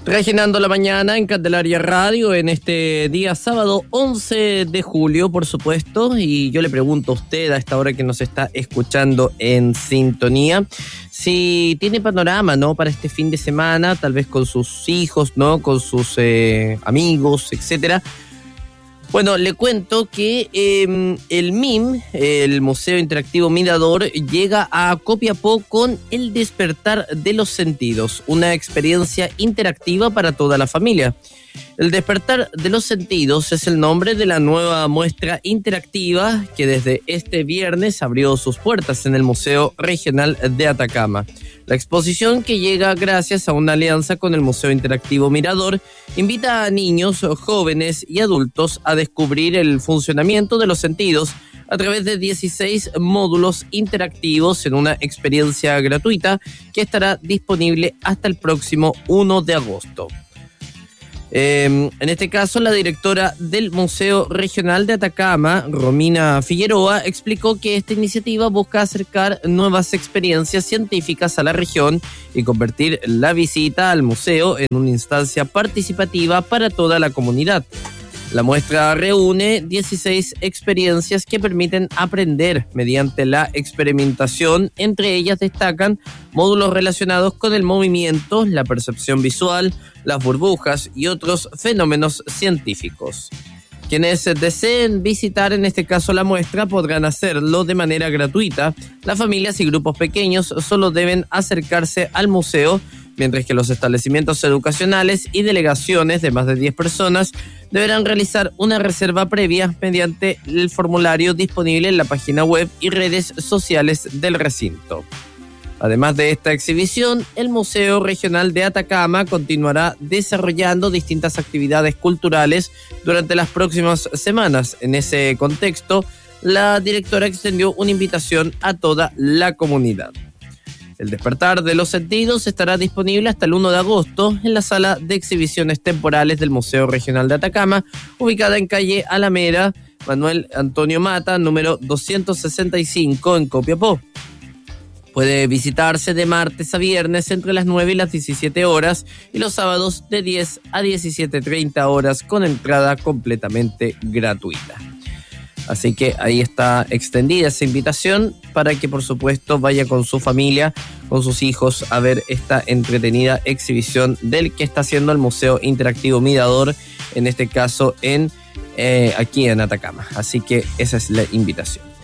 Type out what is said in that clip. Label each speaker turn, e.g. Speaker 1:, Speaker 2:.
Speaker 1: Reginando la mañana en Candelaria Radio en este día sábado 11 de julio, por supuesto, y yo le pregunto a usted a esta hora que nos está escuchando en sintonía, si tiene panorama, ¿no?, para este fin de semana, tal vez con sus hijos, ¿no?, con sus amigos, etcétera. Bueno, le cuento que el MIM, el Museo Interactivo Mirador, llega a Copiapó con El Despertar de los Sentidos, una experiencia interactiva para toda la familia. El Despertar de los Sentidos es el nombre de la nueva muestra interactiva que desde este viernes abrió sus puertas en el Museo Regional de Atacama. La exposición, que llega gracias a una alianza con el Museo Interactivo Mirador, invita a niños, jóvenes y adultos a descubrir el funcionamiento de los sentidos a través de 16 módulos interactivos en una experiencia gratuita que estará disponible hasta el próximo 1 de agosto. En este caso, la directora del Museo Regional de Atacama, Romina Figueroa, explicó que esta iniciativa busca acercar nuevas experiencias científicas a la región y convertir la visita al museo en una instancia participativa para toda la comunidad. La muestra reúne 16 experiencias que permiten aprender mediante la experimentación. Entre ellas destacan módulos relacionados con el movimiento, la percepción visual, las burbujas y otros fenómenos científicos. Quienes deseen visitar, en este caso, la muestra, podrán hacerlo de manera gratuita. Las familias y grupos pequeños solo deben acercarse al museo, mientras que los establecimientos educacionales y delegaciones de más de 10 personas deberán realizar una reserva previa mediante el formulario disponible en la página web y redes sociales del recinto. Además de esta exhibición, el Museo Regional de Atacama continuará desarrollando distintas actividades culturales durante las próximas semanas. En ese contexto, la directora extendió una invitación a toda la comunidad. El Despertar de los Sentidos estará disponible hasta el 1 de agosto en la sala de exhibiciones temporales del Museo Regional de Atacama, ubicada en calle Alameda, Manuel Antonio Mata, número 265, en Copiapó. Puede visitarse de martes a viernes entre las 9 y las 17 horas y los sábados de 10 a 17:30 horas con entrada completamente gratuita. Así que ahí está extendida esa invitación para que, por supuesto, vaya con su familia, con sus hijos, a ver esta entretenida exhibición del que está haciendo el Museo Interactivo Mirador, en este caso aquí en Atacama. Así que esa es la invitación.